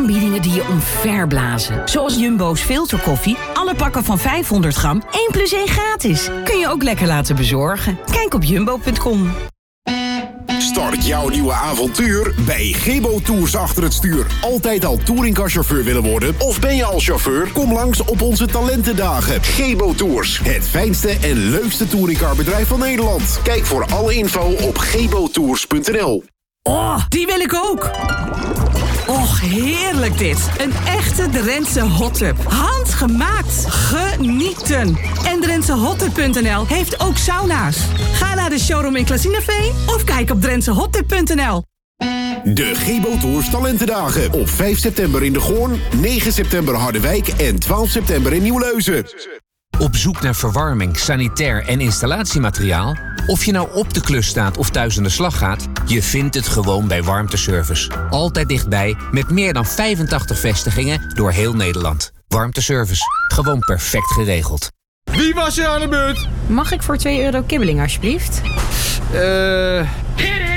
aanbiedingen die je omverblazen. Zoals Jumbo's filterkoffie. Alle pakken van 500 gram. 1 plus 1 gratis. Kun je ook lekker laten bezorgen. Kijk op jumbo.com. Start jouw nieuwe avontuur bij Gebo Tours achter het stuur. Altijd al touringcarchauffeur willen worden? Of ben je al chauffeur? Kom langs op onze talentendagen. Gebo Tours, het fijnste en leukste touringcarbedrijf van Nederland. Kijk voor alle info op gebotours.nl. Oh, die wil ik ook! Och, heerlijk dit. Een echte Drentse hottub. Handgemaakt. Genieten. En DrentseHottub.nl heeft ook sauna's. Ga naar de showroom in Klazineveen of kijk op DrentseHottub.nl. De Gebo Tours Talentendagen. Op 5 september in de Goorn, 9 september Harderwijk en 12 september in Nieuwleuzen. Op zoek naar verwarming, sanitair en installatiemateriaal? Of je nou op de klus staat of thuis aan de slag gaat, je vindt het gewoon bij Warmteservice. Altijd dichtbij, met meer dan 85 vestigingen door heel Nederland. Warmteservice, gewoon perfect geregeld. Wie was er aan de beurt? Mag ik voor €2 kibbeling alsjeblieft?